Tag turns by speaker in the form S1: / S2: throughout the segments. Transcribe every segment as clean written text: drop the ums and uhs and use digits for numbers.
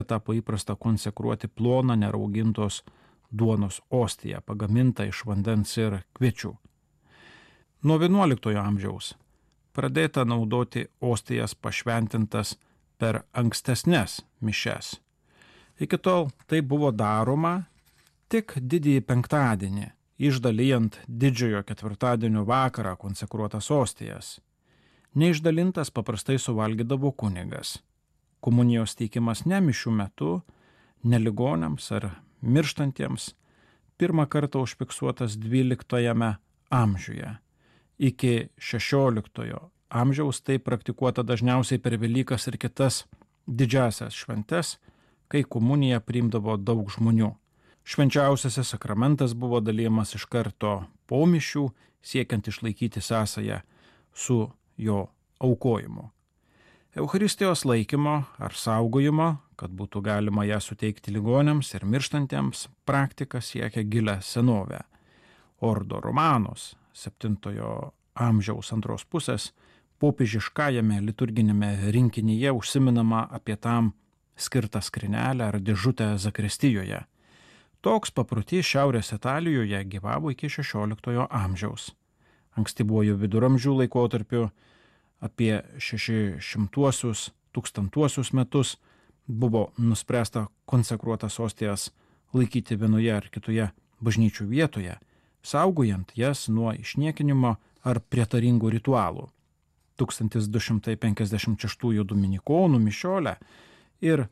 S1: tapo įprasta konsekruoti ploną neraugintos duonos ostiją, pagamintą iš vandens ir kviečių. Nuo XI amžiaus pradėta naudoti ostijas pašventintas per ankstesnes mišias. Iki tol tai buvo daroma tik didįjį penktadienį, išdalijant didžiojo ketvirtadienio vakarą konsekruotas ostijas. Neišdalintas paprastai suvalgydavo kunigas. Komunijos teikimas ne mišių metu, ne ligoniams ar mirštantiems pirmą kartą užfiksuotas XII amžiuje. Iki XVI amžiaus tai praktikuota dažniausiai per Velykas ir kitas didžiasias šventes, kai komuniją priimdavo daug žmonių. Švenčiausiasis sakramentas buvo dalijamas iš karto po mišių, siekiant išlaikyti sąsają su jo aukojimu. Eucharistijos laikymo ar saugojimo, kad būtų galima ją suteikti ligoniams ir mirštantiems, praktika siekia gilę senovę. Ordo Romanos 7 amžiaus antros pusės popiežiškajame liturginėme rinkinyje užsiminama apie tam skirtą skrynelę ar dėžutę zakristijoje. Toks paprotys Šiaurės Italijoje gyvavo iki XVI amžiaus. Ankstyvuoju viduramžių laikotarpiu apie 600-1000 metus buvo nuspręsta konsekruotas ostijas laikyti vienoje ar kitoje bažnyčių vietoje, saugojant jas nuo išniekinimo ar prietaringų ritualų. 1256 dominikonų mišiolę ir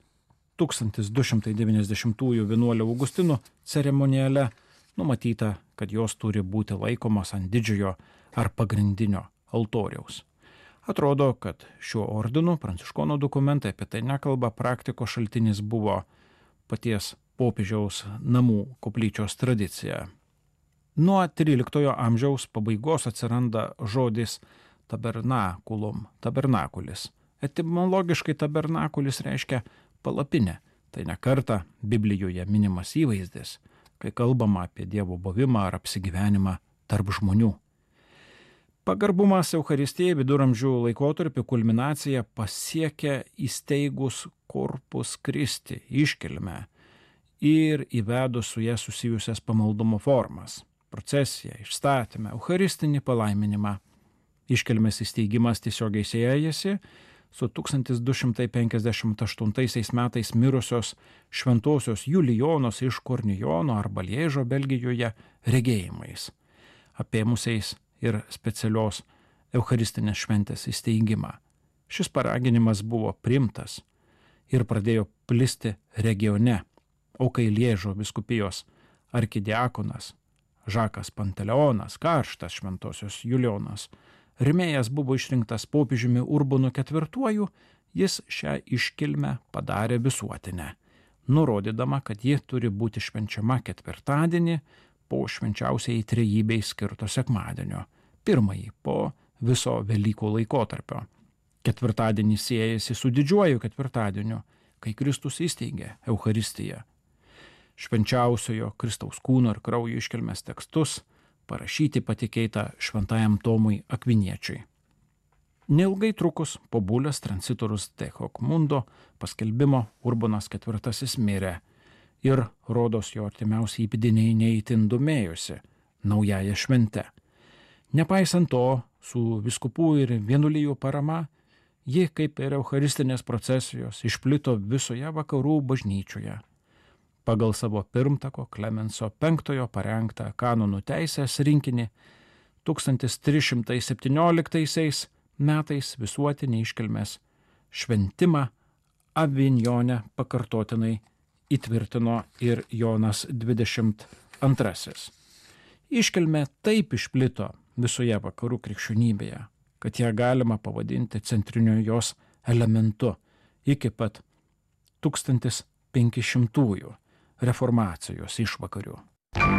S1: 1290 vienuolio Augustinų ceremoniale numatyta, kad jos turi būti laikomos ant didžiojo ar pagrindinio altoriaus. Atrodo, kad šiuo ordinu pranciškonų dokumentai apie tai nekalba, praktikos šaltinis buvo paties popiežiaus namų koplyčios tradicija. Nuo XIII amžiaus pabaigos atsiranda žodis tabernakulum, tabernakulis. Etimologiškai tabernakulis reiškia palapinę. Tai ne kartą Biblijoje minimas įvaizdis, kai kalbama apie Dievo buvimą ar apsigyvenimą tarp žmonių. Pagarbumas Eucharistijai viduramžių laikotarpiu kulminaciją pasiekia įsteigus Corpus Christi iškilmę ir įvedus su ją susijusias pamaldumo formas – procesiją, išstatymą, eucharistinį palaiminimą. Iškilmės įsteigimas tiesiogiai siejasi su 1258 metais mirusios šventosios Julijonos iš Kornijono arba Liežo Belgijoje regėjimais, apėmusiais ir specialios eucharistinės šventės įsteigimą. Šis paraginimas buvo priimtas ir pradėjo plisti regione, o kai Liežo vyskupijos arkidiakonas Žakas Panteleonas, karštas šventosios Julijonos rėmėjas buvo išrinktas popiežiumi Urbanu IV, jis šią iškilmę padarė visuotinę, nurodydama, kad ji turi būti švenčiama ketvirtadienį po švenčiausiai trejybei skirto sekmadienio, pirmąjį po viso Velykų laikotarpio. Ketvirtadienis siejasi su didžiuoju ketvirtadieniu, kai Kristus įsteigė Eucharistiją. Švenčiausiojo Kristaus kūno ir kraujo iškilmės tekstus parašyti patikėta šventajam Tomui Akviniečiui. Neilgai trukus po Bulės Transitorus de Hoc Mundo paskelbimo Urbanas IV mirė ir rodos jo artimiausi įpėdiniai neįtin domėjosi naująją šventę. Nepaisant to, su vyskupų ir vienuolijų parama, ji, kaip ir eucharistinės procesijos, išplito visoje vakarų bažnyčioje. Pagal savo pirmtako Klemenso V parengtą kanonų teisės rinkinį 1317 metais visuotinį iškilmės šventimą Avignone pakartotinai įtvirtino ir Jonas XXII. Iškilmė taip išplito visoje vakarų krikščionybėje, kad ją galima pavadinti centriniu jos elementu iki pat 1500 reformacijos išvakarių.